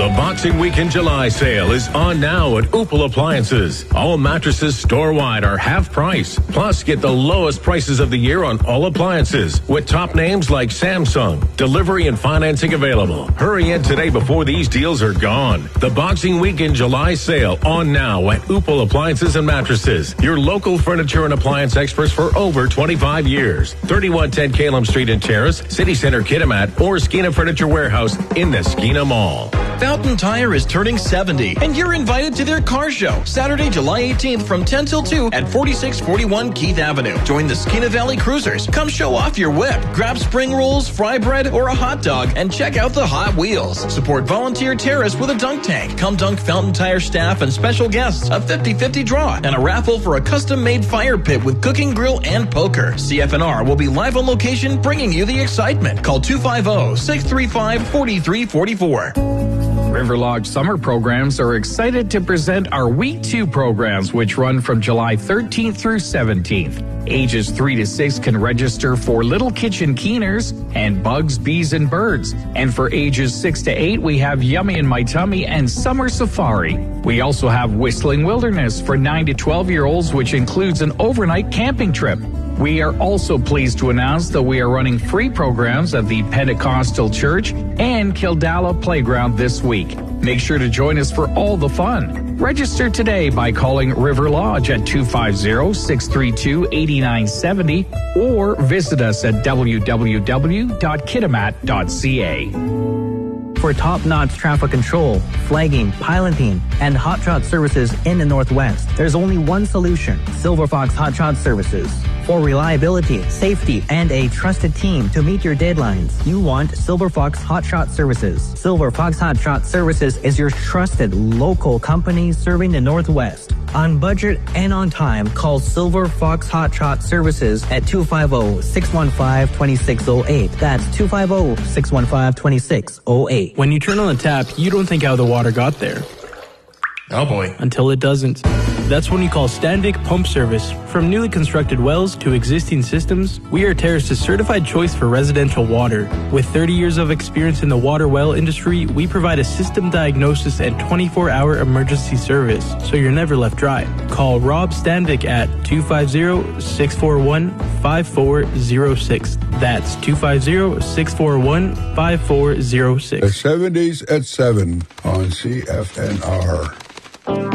The Boxing Week in July sale is on now at Upal Appliances. All mattresses store-wide are half price. Plus, get the lowest prices of the year on all appliances with top names like Samsung. Delivery and financing available. Hurry in today before these deals are gone. The Boxing Week in July sale on now at Upal Appliances and Mattresses. Your local furniture and appliance experts for over 25 years. 3110 Calum Street in Terrace, City Center Kitimat, or Skeena Furniture Warehouse in the Skeena Mall. Fountain Tire is turning 70, and you're invited to their car show, Saturday, July 18th from 10 till 2 at 4641 Keith Avenue. Join the Skeena Valley Cruisers. Come show off your whip, grab spring rolls, fry bread, or a hot dog, and check out the Hot Wheels. Support Volunteer Terrace with a dunk tank. Come dunk Fountain Tire staff and special guests, a 50-50 draw, and a raffle for a custom-made fire pit with cooking grill and poker. CFNR will be live on location, bringing you the excitement. Call 250-635-4344. River Lodge summer programs are excited to present our Week 2 programs, which run from July 13th through 17th. Ages 3 to 6 can register for Little Kitchen Keeners and Bugs, Bees, and Birds. And for ages 6 to 8, we have Yummy in My Tummy and Summer Safari. We also have Whistling Wilderness for 9 to 12-year-olds, which includes an overnight camping trip. We are also pleased to announce that we are running free programs at the Pentecostal Church and Kildala Playground this week. Make sure to join us for all the fun. Register today by calling River Lodge at 250-632-8970 or visit us at www.kitimat.ca. For top-notch traffic control, flagging, piloting, and hot shot services in the Northwest, there's only one solution: Silver Fox Hot Shot Services. For reliability, safety, and a trusted team to meet your deadlines, you want Silver Fox Hot Shot Services. Silver Fox Hot Shot Services is your trusted local company serving the Northwest. On budget and on time, call Silver Fox Hot Shot Services at 250-615-2608. That's 250-615-2608. When you turn on the tap, you don't think how the water got there. Oh boy. Until it doesn't. That's when you call Standvik Pump Service. From newly constructed wells to existing systems, we are Terrace's certified choice for residential water. With 30 years of experience in the water well industry, we provide a system diagnosis and 24-hour emergency service, so you're never left dry. Call Rob Standvik at 250-641-5406. That's 250-641-5406. The 70s at 7 on CFNR.